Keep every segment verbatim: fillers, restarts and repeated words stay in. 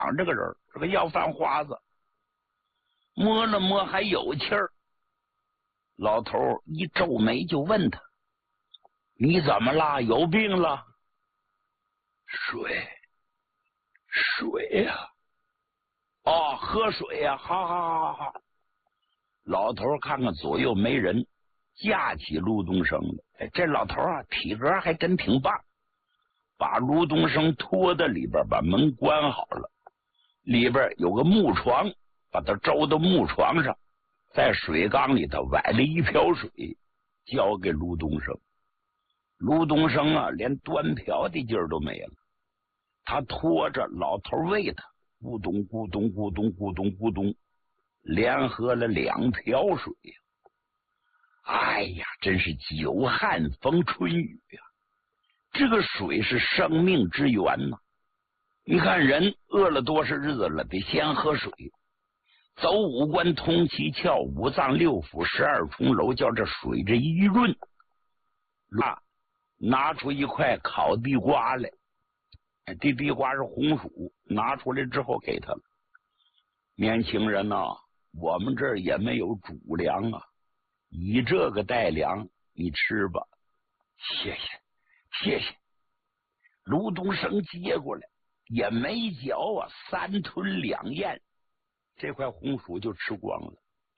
这个人，这个要饭花子，摸了摸还有气儿。老头一皱眉就问他：“你怎么了？有病了？”水，水呀、啊！哦，喝水呀、啊！好好好好。老头看看左右没人，架起卢东升了。哎，这老头啊，体格还真挺棒，把卢东升拖到里边，把门关好了。里边有个木床，把他周到木床上，在水缸里头崴了一瓢水，交给卢东升。卢东升啊，连端瓢的劲儿都没了。他拖着老头喂他，咕咚咕咚咕咚咕咚咕咚，连喝了两瓢水。哎呀，真是久旱逢春雨呀、啊！这个水是生命之源呐、啊。你看人饿了多少日子了，得先喝水。走五官通七窍，五脏六腑，十二重楼，叫这水这一润，那拿出一块烤地瓜来，这地瓜是红薯，拿出来之后给他了。年轻人呐、啊，我们这儿也没有主粮啊，以这个代粮，你吃吧。谢谢，谢谢。卢东升接过来，也没嚼啊，三吞两咽，这块红薯就吃光了。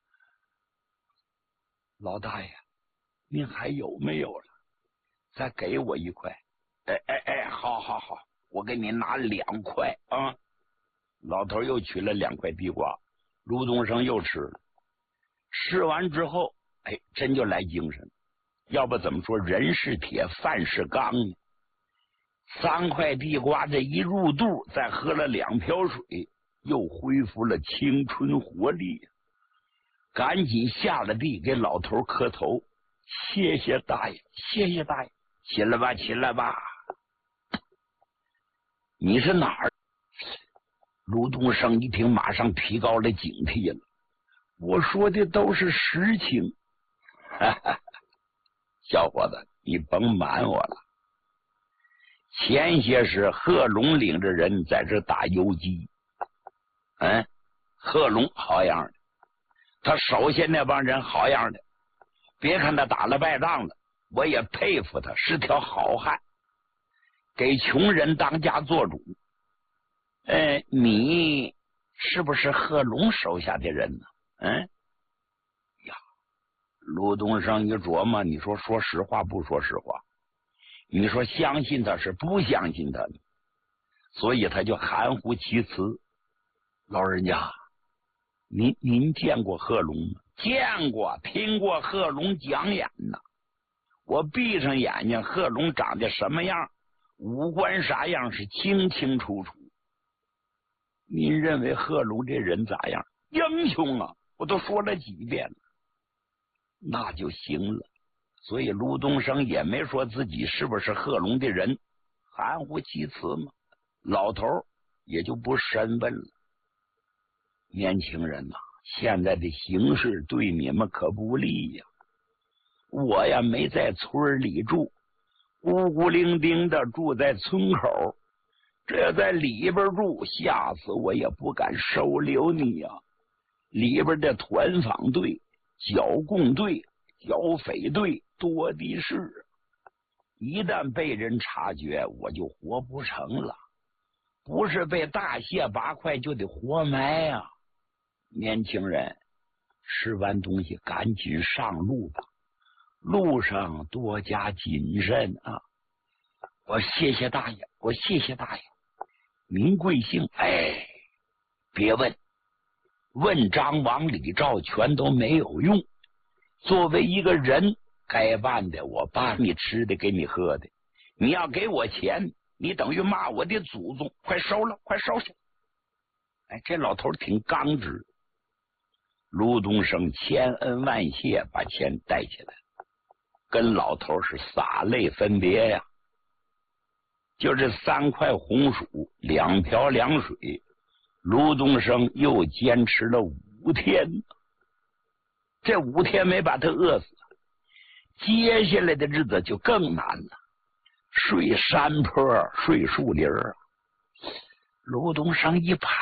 老大爷，您还有没有了？再给我一块。哎哎哎，好好好，我给你拿两块啊。老头又取了两块地瓜，卢东升又吃了。吃完之后，哎，真就来精神。要不怎么说人是铁，饭是钢呢？三块地瓜这一入肚，再喝了两瓢水，又恢复了青春活力。赶紧下了地给老头磕头，谢谢大爷，谢谢大爷，起来吧，起来吧。你是哪儿？卢东升一听，马上提高了警惕了。我说的都是实情。哈哈，小伙子，你甭瞒我了。前些时贺龙领着人在这打游击，嗯，贺龙好样的，他手下那帮人好样的。别看他打了败仗了，我也佩服他，是条好汉，给穷人当家做主。呃，你是不是贺龙手下的人呢？嗯，呀，卢东升一琢磨，你说说实话不说实话？你说相信他是不相信他呢？所以他就含糊其辞。老人家，您您见过贺龙吗？见过，听过贺龙讲演呢。我闭上眼睛，贺龙长得什么样，五官啥样是清清楚楚。您认为贺龙这人咋样？英雄啊！我都说了几遍了，那就行了。所以卢东升也没说自己是不是贺龙的人，含糊其辞嘛。老头也就不深问了。年轻人呐、啊，现在的形势对你们可不利呀。我呀没在村里住，孤孤零零的住在村口，这要在里边住，下次我也不敢收留你呀、啊。里边的团访队、剿共队、剿匪队多的是，一旦被人察觉，我就活不成了。不是被大卸八块，就得活埋呀、啊。年轻人，吃完东西赶紧上路吧，路上多加谨慎啊！我谢谢大爷，我谢谢大爷。您贵姓？哎，别问，问张王李赵全都没有用。作为一个人，该办的我办，你吃的给你喝的。你要给我钱，你等于骂我的祖宗，快收了，快收下。哎，这老头挺刚直。卢东升千恩万谢，把钱带起来，跟老头是洒泪分别呀。就这三块红薯，两瓢凉水，卢东升又坚持了五天，这五天没把他饿死，接下来的日子就更难了。睡山坡，睡树林啊。 卢东升一拍